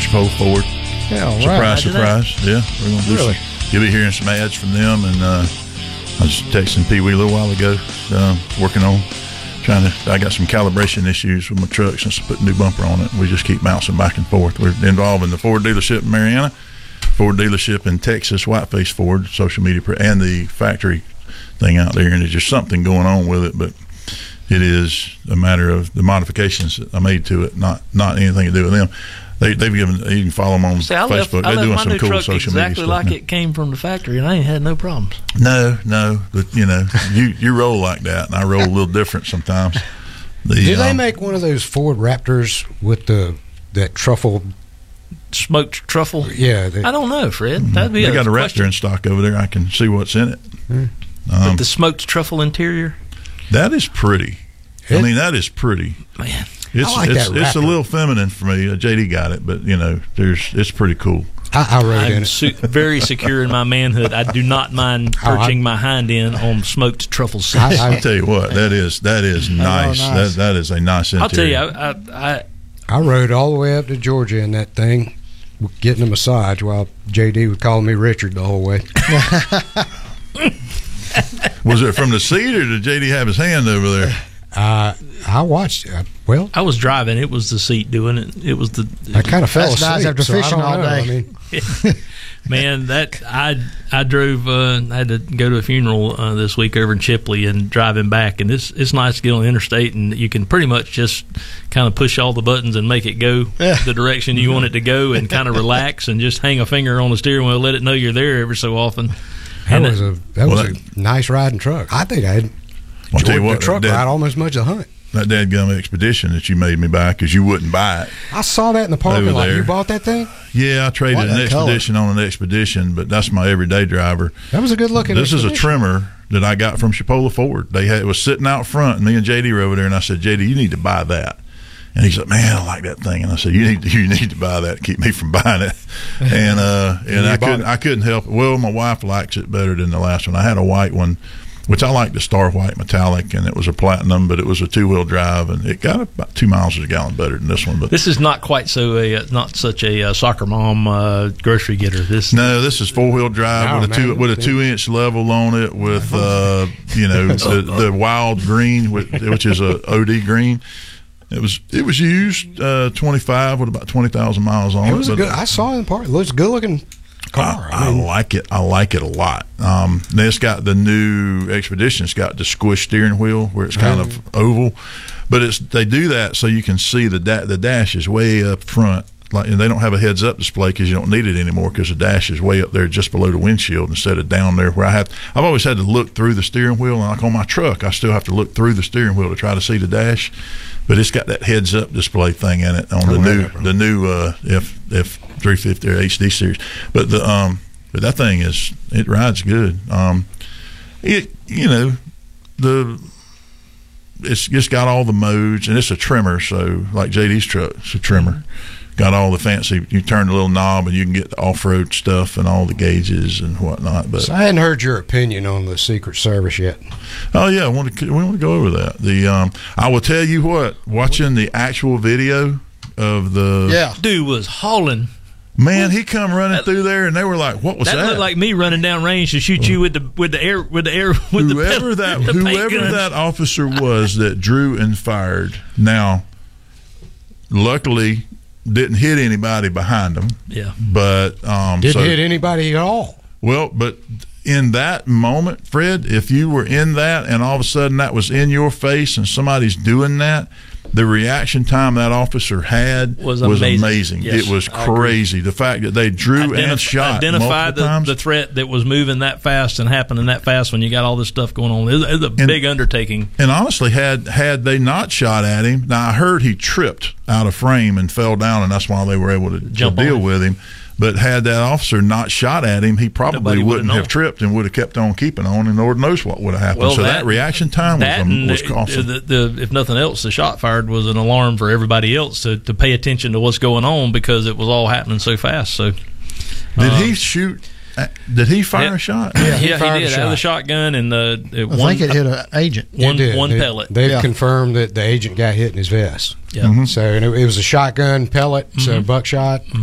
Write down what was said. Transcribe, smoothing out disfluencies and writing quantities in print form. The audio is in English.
Chipotle Ford. Yeah, all Surprise, right. surprise. Yeah, we're going to do Really? You'll be hearing some ads from them. And I was texting Pee Wee a little while ago, working on I got some calibration issues with my truck since I put a new bumper on it. We just keep bouncing back and forth. We're involved in the Ford dealership in Mariana, Ford dealership in Texas, Whiteface Ford, social media, and the factory thing out there. And there's just something going on with it, but it is a matter of the modifications that I made to it, not anything to do with them. They've given. You can follow them on Facebook. They're doing some cool social media exactly stuff like now. it came from the factory, and I ain't had no problems. No, but you roll like that, and I roll a little different sometimes. Do they make one of those Ford Raptors with that truffle? Smoked truffle? Yeah. I don't know, Fred. That'd be They got a question. Raptor in stock over there. I can see what's in it. With the smoked truffle interior? That is pretty. I mean, that is pretty. Man. It's, I like it's, that it's a Raptor. little feminine for me. JD got it, but it's pretty cool. I rode in I'm it. very secure in my manhood. I do not mind perching my hind end on smoked truffle seats. I'll tell you what, that is nice. nice. That is a nice interior. I'll tell you, I rode all the way up to Georgia in that thing, getting a massage while JD was calling me Richard the whole way. Was it from the seat, or did JD have his hand over there? I watched it. Well, I was driving. It was the seat doing it. It was the. I kind of fell That's asleep. nice after so I fishing don't all know. day. I mean, Man, that I drove. I had to go to a funeral this week over in Chipley, and driving back, and it's nice to get on the interstate, and you can pretty much just kind of push all the buttons and make it go the direction you want it to go, and kind of relax and just hang a finger on the steering wheel, let it know you're there every so often. that was a nice riding truck. I think I had I'll tell you enjoyed what, the truck ride almost as much as a hunt. that dadgum Expedition that you made me buy because you wouldn't buy it. I saw that in the parking Over lot. there. You bought that thing? Yeah, I traded What an a color. Expedition on an Expedition, but that's my everyday driver. That was a good looking. This is a Expedition. trimmer that I got from Chipotle Ford. It was sitting out front, and me and JD were over there, and I said, JD, you need to buy that. And he said, man, I like that thing. And I said, you need to buy that to keep me from buying it. And I couldn't help it. Well, my wife likes it better than the last one. I had a white one, which I like the Star White Metallic, and it was a platinum, but it was a 2-wheel drive, and it got about 2 miles a gallon better than this one. But This is not quite not such a soccer mom grocery getter. This is 4-wheel drive with a 2-inch level on it with the wild green, which is a OD green. It was used 25 with about 20,000 miles on it. It was good. I saw it in the park. It looks good looking car. I like it. I like it a lot. Then it's got the new Expedition. It's got the squish steering wheel where it's kind of oval, but they do that so you can see the dash is way up front. And they don't have a heads up display because you don't need it anymore because the dash is way up there just below the windshield instead of down there where I've always had to look through the steering wheel, and like on my truck I still have to look through the steering wheel to try to see the dash, but it's got that heads up display thing in it on the new F350 or HD series. But but that thing it rides good. It's just got all the modes, and it's a trimmer, so like JD's truck, it's a trimmer. Got all the fancy. You turn the little knob, and you can get the off-road stuff and all the gauges and whatnot. But So I hadn't heard your opinion on the Secret Service yet. oh yeah, we want to go over that. I will tell you what. Watching the actual video of the dude was hauling. man, he come running through there, and they were like, "What was that?" That looked like me running down range to shoot you with the Whoever that officer was that drew and fired. Now, luckily, didn't hit anybody behind him. Yeah, but Didn't hit anybody at all. Well, but in that moment, Fred, if you were in that and all of a sudden that was in your face and somebody's doing that, the reaction time that officer had was amazing. Yes, it was crazy. The fact that they drew and shot identified multiple times. the threat that was moving that fast and happening that fast when you got all this stuff going on. It's a big undertaking. And honestly, had they not shot at him, now I heard he tripped out of frame and fell down, and that's why they were able to deal with him. But had that officer not shot at him, he probably wouldn't have tripped and would have kept on keeping on, and Lord knows what would have happened. Well, so that reaction time was costly. If nothing else, the shot fired was an alarm for everybody else to pay attention to what's going on because it was all happening so fast. So, did he shoot? Did he fire a shot? Yeah, he did. Out of the shotgun, and I think it hit an agent. One pellet. They've confirmed that the agent got hit in his vest. Yeah. So and it was a shotgun pellet, so buckshot.